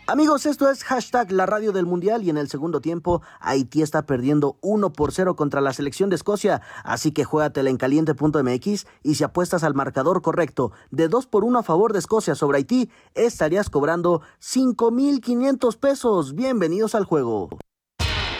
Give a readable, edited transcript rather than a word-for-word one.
Amigos, esto es hashtag la radio del mundial y en el segundo tiempo Haití está perdiendo 1-0 contra la selección de Escocia, así que juégatela en caliente.mx y si apuestas al marcador correcto de 2-1 a favor de Escocia sobre Haití, estarías cobrando 5,500 pesos. Bienvenidos al juego.